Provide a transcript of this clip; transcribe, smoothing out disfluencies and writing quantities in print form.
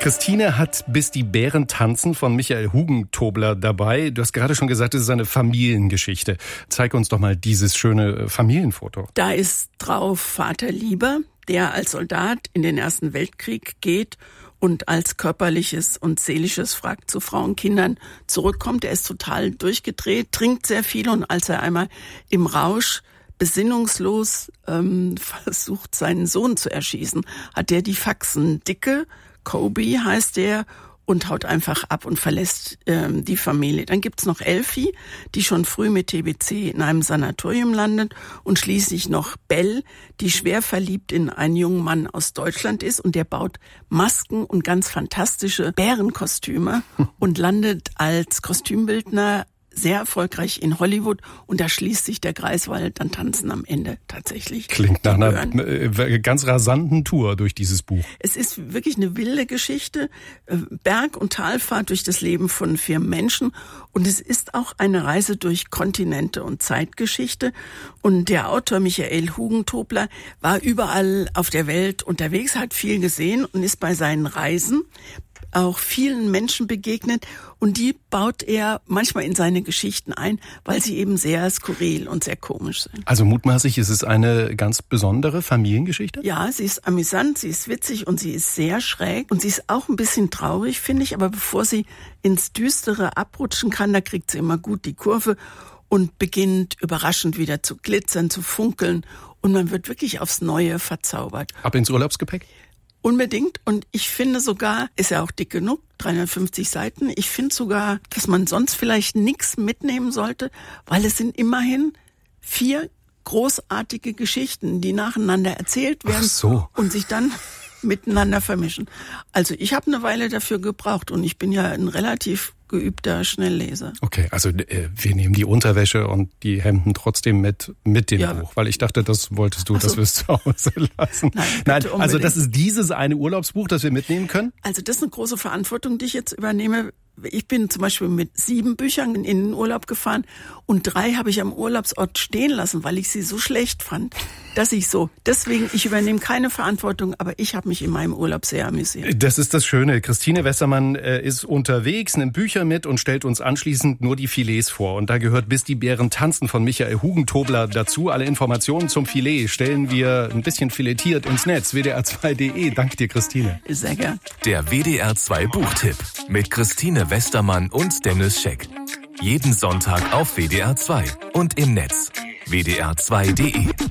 Christine hat Bis die Bären tanzen von Michael Hugentobler dabei. Du hast gerade schon gesagt, es ist eine Familiengeschichte. Zeig uns doch mal dieses schöne Familienfoto. Da ist drauf Vater Lieber, der als Soldat in den Ersten Weltkrieg geht und als körperliches und seelisches Wrack zu Frau und Kindern zurückkommt. Er ist total durchgedreht, trinkt sehr viel und als er einmal im Rausch besinnungslos versucht, seinen Sohn zu erschießen, hat er die Faxen dicke. Kobe heißt er und haut einfach ab und verlässt die Familie. Dann gibt's noch Elfi, die schon früh mit TBC in einem Sanatorium landet und schließlich noch Bell, die schwer verliebt in einen jungen Mann aus Deutschland ist und der baut Masken und ganz fantastische Bärenkostüme und landet als Kostümbildner sehr erfolgreich in Hollywood und da schließt sich der Kreis, weil dann tanzen am Ende tatsächlich. Klingt nach einer ganz rasanten Tour durch dieses Buch. Es ist wirklich eine wilde Geschichte, Berg- und Talfahrt durch das Leben von 4 Menschen und es ist auch eine Reise durch Kontinente und Zeitgeschichte und der Autor Michael Hugentobler war überall auf der Welt unterwegs, hat viel gesehen und ist bei seinen Reisen auch vielen Menschen begegnet und die baut er manchmal in seine Geschichten ein, weil sie eben sehr skurril und sehr komisch sind. Also mutmaßlich ist es eine ganz besondere Familiengeschichte? Ja, sie ist amüsant, sie ist witzig und sie ist sehr schräg und sie ist auch ein bisschen traurig, finde ich, aber bevor sie ins Düstere abrutschen kann, da kriegt sie immer gut die Kurve und beginnt überraschend wieder zu glitzern, zu funkeln und man wird wirklich aufs Neue verzaubert. Ab ins Urlaubsgepäck? Unbedingt. Und ich finde sogar, ist ja auch dick genug, 350 Seiten, ich finde sogar, dass man sonst vielleicht nichts mitnehmen sollte, weil es sind immerhin 4 großartige Geschichten, die nacheinander erzählt werden und sich dann miteinander vermischen. Also ich habe eine Weile dafür gebraucht und ich bin ja ein relativ geübter Schnellleser. Okay, also wir nehmen die Unterwäsche und die Hemden trotzdem mit dem Buch, weil ich dachte, das wolltest du, dass wir es zu Hause lassen. Nein, also das ist dieses eine Urlaubsbuch, das wir mitnehmen können? Also das ist eine große Verantwortung, die ich jetzt übernehme. Ich bin zum Beispiel mit 7 Büchern in den Urlaub gefahren und 3 habe ich am Urlaubsort stehen lassen, weil ich sie so schlecht fand, dass deswegen, ich übernehme keine Verantwortung, aber ich habe mich in meinem Urlaub sehr amüsiert. Das ist das Schöne. Christine Westermann ist unterwegs, nimmt Bücher mit und stellt uns anschließend nur die Filets vor. Und da gehört Bis die Bären tanzen von Michael Hugentobler dazu. Alle Informationen zum Filet stellen wir ein bisschen filetiert ins Netz, wdr2.de. Danke dir, Christine. Sehr gern. Der WDR2 Buchtipp mit Christine Westermann und Dennis Scheck. Jeden Sonntag auf WDR2 und im Netz wdr2.de.